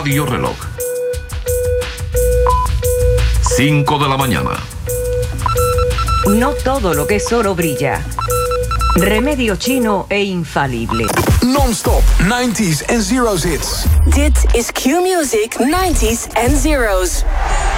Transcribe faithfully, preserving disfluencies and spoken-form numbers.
Radio Reloj. cinco de la mañana. No todo lo que es oro brilla. Remedio chino e infalible. Non-stop nineties en zeros hits. Dit is Q-Music nineties en zeros.